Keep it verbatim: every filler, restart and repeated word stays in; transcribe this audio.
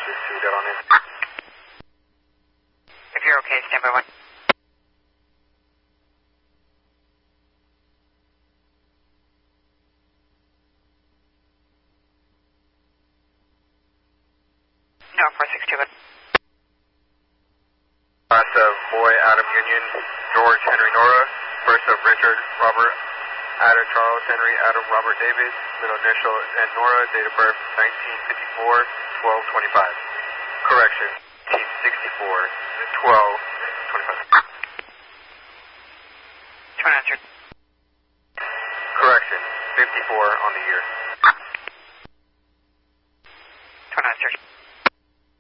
six two, dead on in. If you're okay, stand by one. No, four six two. Last of Boy, Adam Union, George, Henry, Nora. First of Richard, Robert, Adam, Charles, Henry, Adam, Robert, David. Middle initial, and Nora. Date of birth, nineteen fifty-four, twelve twenty-five. Correction, nineteen sixty-four, twelve twenty-five.